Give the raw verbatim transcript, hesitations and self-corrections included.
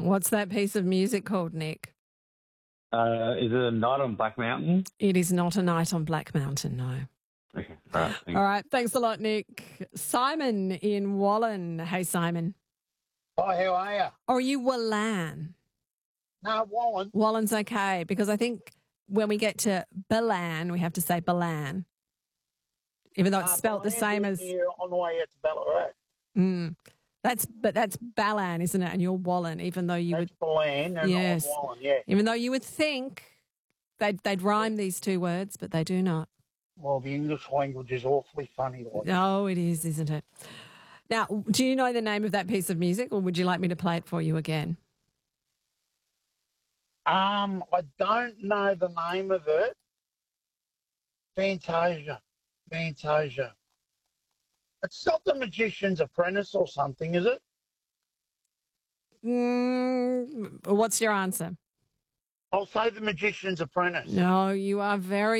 What's that piece of music called, Nick? Uh, is it a Night on Black Mountain? It is not A Night on Black Mountain, no. Okay, all right. Thanks. All right, thanks a lot, Nick. Simon in Wallen. Hey, Simon. Hi, how are you? Or are you Wallan? No, Wallen. Wallen's okay, because I think when we get to Balan, we have to say Balan, even though it's Uh, spelt the Balan same is as... here on the way out to Ballarat. Mm, that's but that's Balan, isn't it? And you're Wallen, even though you That's would... Balan and Yes. I'm Wallen, yeah. Even though you would think they'd, they'd rhyme these two words, but they do not. Well, the English language is awfully funny. Like. Oh, it is, isn't it? Now, do you know the name of that piece of music, or would you like me to play it for you again? Um, I don't know the name of it. Fantasia. Fantasia. It's not The Magician's Apprentice or something, is it? Mm, what's your answer? I'll say The Magician's Apprentice. No, you are very